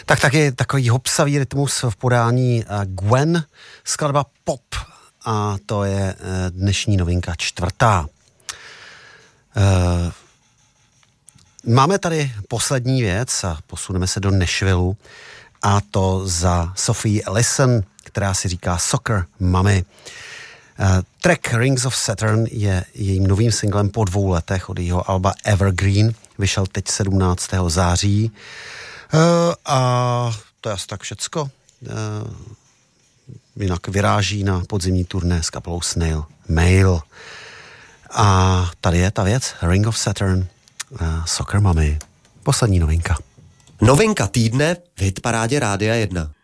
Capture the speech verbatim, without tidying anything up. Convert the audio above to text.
Tak taky takový hopsavý rytmus v podání Gwen, skladba Pop, a to je dnešní novinka čtvrtá. Máme tady poslední věc a posuneme se do Nashvillu, a to za Sophie Ellison, která si říká Soccer Mommy. Track Rings of Saturn je jejím novým singlem po dvou letech od jejího alba Evergreen. Vyšel teď sedmnáctého září. A to je asi tak všecko. Jinak vyráží na podzimní turné s kapelou Snail Mail. A tady je ta věc, Ring of Saturn, Soccer Mommy. Poslední novinka. Novinka týdne v hitparádě Rádia jedna.